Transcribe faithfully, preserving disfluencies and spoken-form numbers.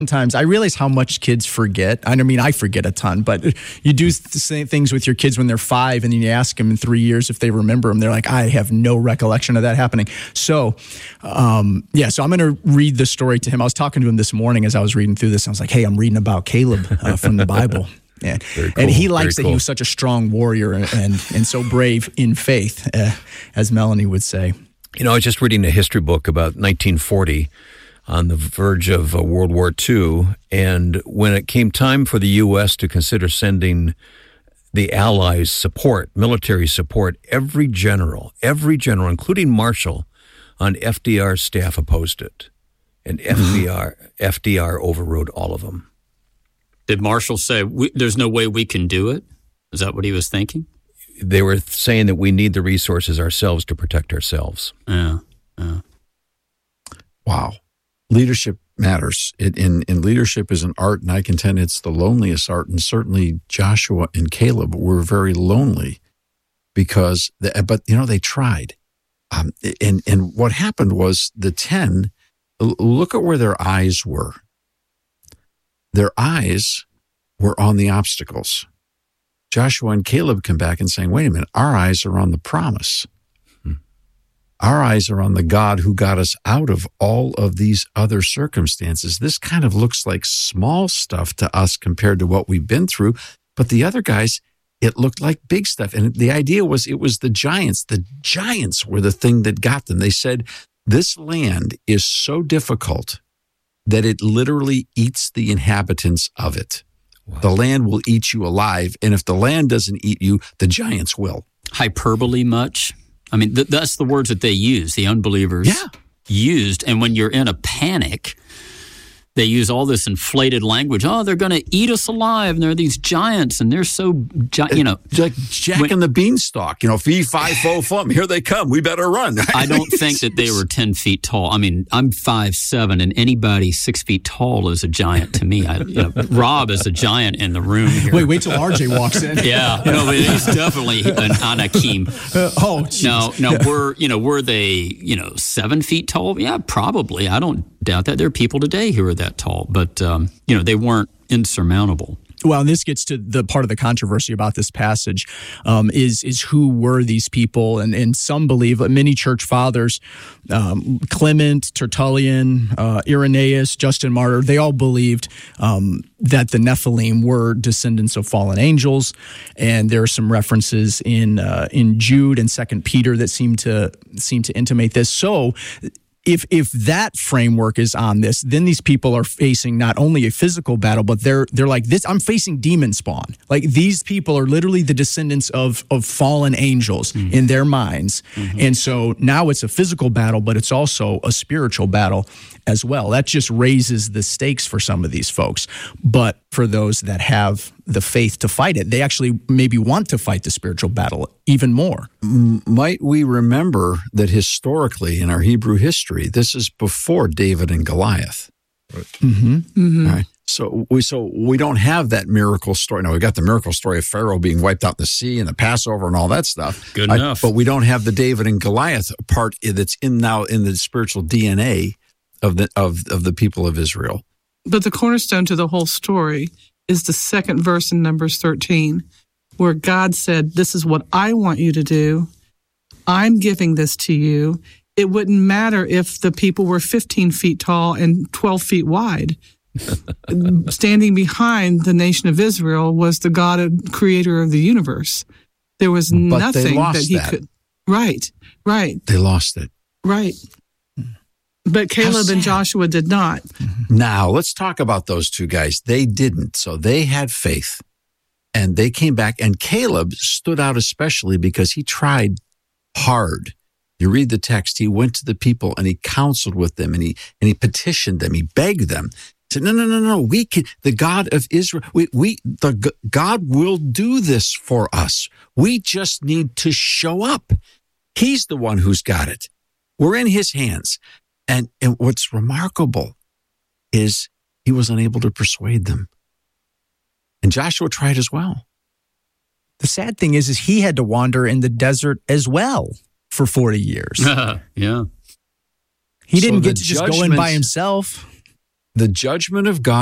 Sometimes I realize how much kids forget. I mean, I forget a ton, but you do the same things with your kids when they're five, and then you ask them in three years if they remember them. They're like, I have no recollection of that happening. So, um, yeah, so I'm going to read the story to him. I was talking to him this morning as I was reading through this. I was like, hey, I'm reading about Caleb uh, from the Bible. Yeah. Cool. And he likes Very that cool. he was such a strong warrior and, and, and so brave in faith, uh, as Melanie would say. You know, I was just reading a history book about nineteen forty, on the verge of uh, World War Two, and when it came time for the U S to consider sending the Allies support, military support, every general, every general, including Marshall, on F D R's staff opposed it. And F D R, F D R overrode all of them. Did Marshall say, we, there's no way we can do it? Is that what he was thinking? They were saying that we need the resources ourselves to protect ourselves. Yeah, yeah. Wow. Leadership matters. It, in, in leadership is an art, and I contend it's the loneliest art. And certainly Joshua and Caleb were very lonely because, the, but you know, they tried. Um, and, and what happened was the ten, look at where their eyes were. Their eyes were on the obstacles. Joshua and Caleb come back and saying, wait a minute, our eyes are on the promise. Our eyes are on the God who got us out of all of these other circumstances. This kind of looks like small stuff to us compared to what we've been through. But the other guys, it looked like big stuff. And the idea was it was the giants. The giants were the thing that got them. They said, this land is so difficult that it literally eats the inhabitants of it. Wow. The land will eat you alive. And if the land doesn't eat you, the giants will. Hyperbole much? I mean, th- that's the words that they use, the unbelievers yeah. used. And when you're in a panic, they use all this inflated language. Oh, they're going to eat us alive, and they're these giants, and they're so, gi- you know. It's like Jack when, and the Beanstalk, you know, fee, fi, fo, fum. Here they come. We better run. I don't think that they were ten feet tall. I mean, I'm five seven, and anybody six feet tall is a giant to me. I, you know, Rob is a giant in the room here. Wait, wait till R J walks in. Yeah, no, but he's definitely an Anakim. Uh, oh, geez. No, no, we're, you know, were they, you know, seven feet tall? Yeah, probably. I don't doubt that. There are people today who are that tall, but, um, you know, they weren't insurmountable. Well, and this gets to the part of the controversy about this passage, um, is is who were these people? And, and some believe, many church fathers, um, Clement, Tertullian, uh, Irenaeus, Justin Martyr, they all believed um, that the Nephilim were descendants of fallen angels. And there are some references in uh, in Jude and Second Peter that seem to seem to intimate this. So If if that framework is on this, then these people are facing not only a physical battle, but they're they're like this. I'm facing demon spawn. Like these people are literally the descendants of of fallen angels mm-hmm. in their minds, mm-hmm. and so now it's a physical battle, but it's also a spiritual battle as well. That just raises the stakes for some of these folks. But for those that have the faith to fight it, they actually maybe want to fight the spiritual battle even more. Might we remember that historically in our Hebrew history, this is before David and Goliath. Mm-hmm. Mm-hmm. All right. So we so we don't have that miracle story. Now, we got the miracle story of Pharaoh being wiped out in the sea and the Passover and all that stuff. Good I, enough. But we don't have the David and Goliath part that's in now in the spiritual D N A of the of, of the people of Israel. But the cornerstone to the whole story is the second verse in Numbers thirteen, where God said, this is what I want you to do. I'm giving this to you. It wouldn't matter if the people were fifteen feet tall and twelve feet wide. Standing behind the nation of Israel was the God and creator of the universe. There was but nothing that he that. could. Right, right. They lost it. Right. But Caleb and Joshua did not. Now, let's talk about those two guys. They didn't. So they had faith and they came back. And Caleb stood out especially because he tried hard. You read the text, he went to the people and he counseled with them and he and he petitioned them. He begged them. He said, no, no, no, no, we can, the God of Israel, we, we, the God will do this for us. We just need to show up. He's the one who's got it. We're in his hands. And, and what's remarkable is he was unable to persuade them. And Joshua tried as well. The sad thing is, is he had to wander in the desert as well for forty years. yeah. He So didn't the get to just go in by himself. The judgment of God